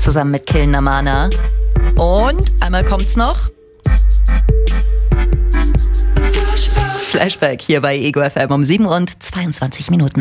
zusammen mit Killen Amana. Und einmal kommt's noch. Flashback hier bei Ego FM um 7:22.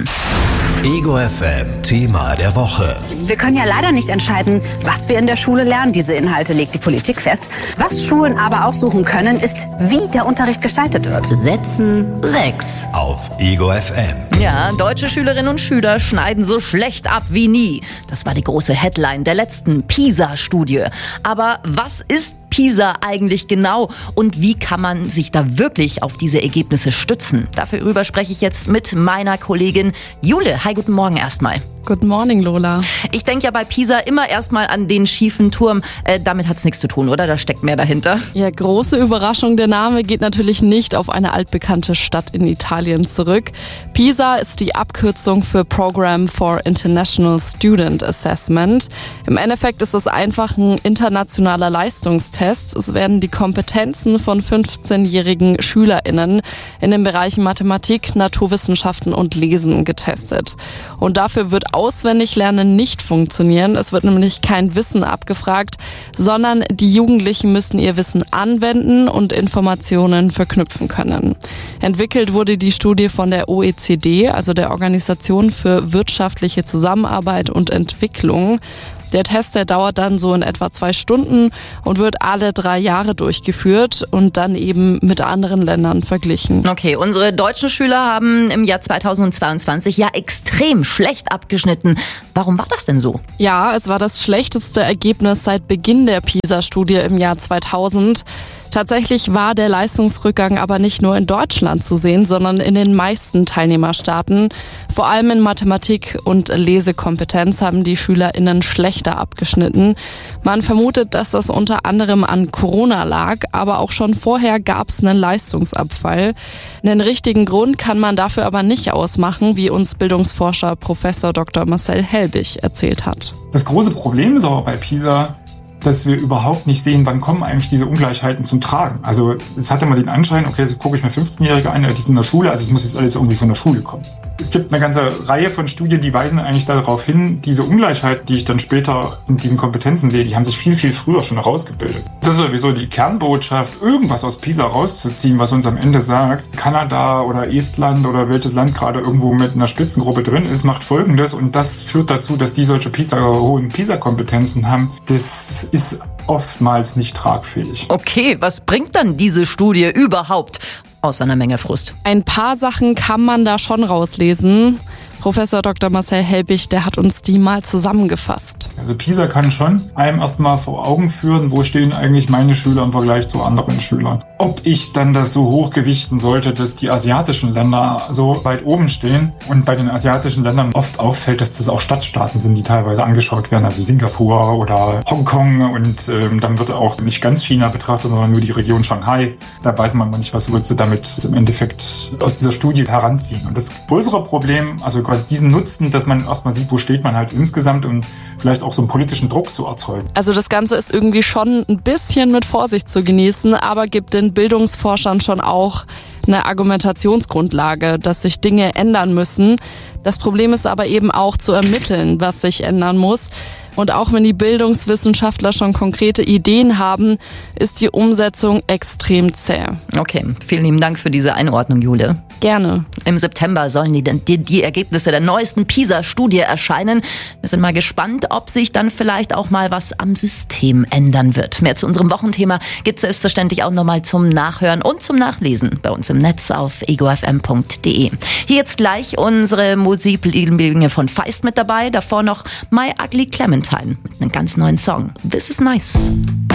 Ego FM Thema der Woche. Wir können ja leider nicht entscheiden, was wir in der Schule lernen. Diese Inhalte legt die Politik fest. Was Schulen aber aussuchen können, ist, wie der Unterricht gestaltet wird. Setzen 6 auf Ego FM. Ja, deutsche Schülerinnen und Schüler schneiden so schlecht ab wie nie. Das war die große Headline der letzten PISA-Studie. Aber was ist PISA eigentlich genau und wie kann man sich da wirklich auf diese Ergebnisse stützen? Darüber spreche ich jetzt mit meiner Kollegin Jule. Hi, guten Morgen erstmal. Good morning, Lola. Ich denke ja bei PISA immer erstmal an den schiefen Turm. Damit hat es nichts zu tun, oder? Da steckt mehr dahinter. Ja, große Überraschung. Der Name geht natürlich nicht auf eine altbekannte Stadt in Italien zurück. PISA ist die Abkürzung für Program for International Student Assessment. Im Endeffekt ist es einfach ein internationaler Leistungstest. Es werden die Kompetenzen von 15-jährigen SchülerInnen in den Bereichen Mathematik, Naturwissenschaften und Lesen getestet. Und dafür wird Auswendiglernen nicht funktionieren. Es wird nämlich kein Wissen abgefragt, sondern die Jugendlichen müssen ihr Wissen anwenden und Informationen verknüpfen können. Entwickelt wurde die Studie von der OECD, also der Organisation für wirtschaftliche Zusammenarbeit und Entwicklung. Der Test, der dauert dann so in etwa 2 Stunden und wird alle 3 Jahre durchgeführt und dann eben mit anderen Ländern verglichen. Okay, unsere deutschen Schüler haben im Jahr 2022 ja extrem schlecht abgeschnitten. Warum war das denn so? Ja, es war das schlechteste Ergebnis seit Beginn der PISA-Studie im Jahr 2000. Tatsächlich war der Leistungsrückgang aber nicht nur in Deutschland zu sehen, sondern in den meisten Teilnehmerstaaten. Vor allem in Mathematik und Lesekompetenz haben die SchülerInnen schlechter abgeschnitten. Man vermutet, dass das unter anderem an Corona lag, aber auch schon vorher gab es einen Leistungsabfall. Einen richtigen Grund kann man dafür aber nicht ausmachen, wie uns Bildungsforscher Professor Dr. Marcel Helbig erzählt hat. Das große Problem ist aber bei PISA, dass wir überhaupt nicht sehen, wann kommen eigentlich diese Ungleichheiten zum Tragen. Also jetzt hatte man den Anschein, okay, jetzt gucke ich mir 15-Jährige an, die sind in der Schule, also es muss jetzt alles irgendwie von der Schule kommen. Es gibt eine ganze Reihe von Studien, die weisen eigentlich darauf hin, diese Ungleichheiten, die ich dann später in diesen Kompetenzen sehe, die haben sich viel, viel früher schon herausgebildet. Das ist sowieso die Kernbotschaft, irgendwas aus PISA rauszuziehen, was uns am Ende sagt, Kanada oder Estland oder welches Land gerade irgendwo mit einer Spitzengruppe drin ist, macht Folgendes und das führt dazu, dass die solche hohen PISA-Kompetenzen haben. Das ist oftmals nicht tragfähig. Okay, was bringt dann diese Studie überhaupt? Außer einer Menge Frust. Ein paar Sachen kann man da schon rauslesen. Professor Dr. Marcel Helbig, der hat uns die mal zusammengefasst. Also PISA kann schon einem erstmal vor Augen führen, wo stehen eigentlich meine Schüler im Vergleich zu anderen Schülern. Ob ich dann das so hochgewichten sollte, dass die asiatischen Länder so weit oben stehen und bei den asiatischen Ländern oft auffällt, dass das auch Stadtstaaten sind, die teilweise angeschaut werden, also Singapur oder Hongkong und dann wird auch nicht ganz China betrachtet, sondern nur die Region Shanghai. Da weiß man nicht, was sie damit im Endeffekt aus dieser Studie heranziehen. Und das größere Problem, also quasi diesen Nutzen, dass man erstmal sieht, wo steht man halt insgesamt und vielleicht auch so einen politischen Druck zu erzeugen. Also das Ganze ist irgendwie schon ein bisschen mit Vorsicht zu genießen, aber gibt den Bildungsforschern schon auch eine Argumentationsgrundlage, dass sich Dinge ändern müssen. Das Problem ist aber eben auch zu ermitteln, was sich ändern muss. Und auch wenn die Bildungswissenschaftler schon konkrete Ideen haben, ist die Umsetzung extrem zäh. Okay, vielen lieben Dank für diese Einordnung, Jule. Gerne. Im September sollen die Ergebnisse der neuesten PISA-Studie erscheinen. Wir sind mal gespannt, ob sich dann vielleicht auch mal was am System ändern wird. Mehr zu unserem Wochenthema gibt es selbstverständlich auch nochmal zum Nachhören und zum Nachlesen bei uns im Netz auf egofm.de. Hier jetzt gleich unsere Musiklieblinge von Feist mit dabei. Davor noch My Ugly Clementine mit einem ganz neuen Song. This is Nice.